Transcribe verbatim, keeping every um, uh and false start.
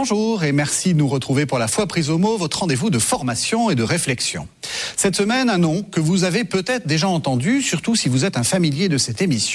Bonjour et merci de nous retrouver pour la Foi prise au mot, votre rendez-vous de formation et de réflexion. Cette semaine, un nom que vous avez peut-être déjà entendu, surtout si vous êtes un familier de cette émission.